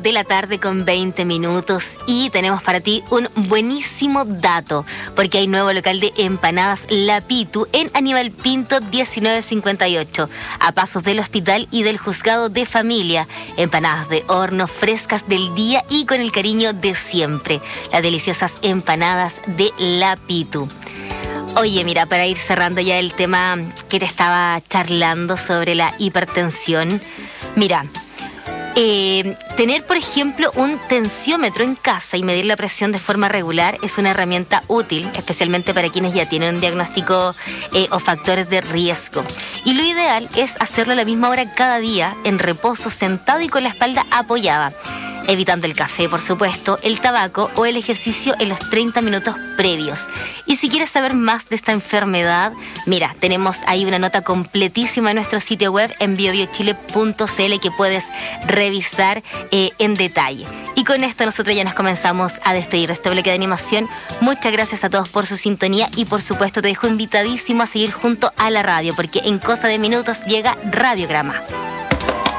de la tarde con 20 minutos y tenemos para ti un buenísimo dato, porque hay nuevo local de empanadas La Pitu en Aníbal Pinto 1958, a pasos del hospital y del juzgado de familia. Empanadas de horno, frescas del día y con el cariño de siempre. Las deliciosas empanadas de La Pitu. Oye, mira, para ir cerrando ya el tema que te estaba charlando sobre la hipertensión, mira, tener, por ejemplo, un tensiómetro en casa y medir la presión de forma regular es una herramienta útil, especialmente para quienes ya tienen un diagnóstico o factores de riesgo. Y lo ideal es hacerlo a la misma hora cada día, en reposo, sentado y con la espalda apoyada, evitando el café, por supuesto, el tabaco o el ejercicio en los 30 minutos previos. Y si quieres saber más de esta enfermedad, mira, tenemos ahí una nota completísima en nuestro sitio web en biobiochile.cl que puedes revisar en detalle. Y con esto nosotros ya nos comenzamos a despedir de este bloque de animación. Muchas gracias a todos por su sintonía y por supuesto te dejo invitadísimo a seguir junto a la radio, porque en cosa de minutos llega Radiograma.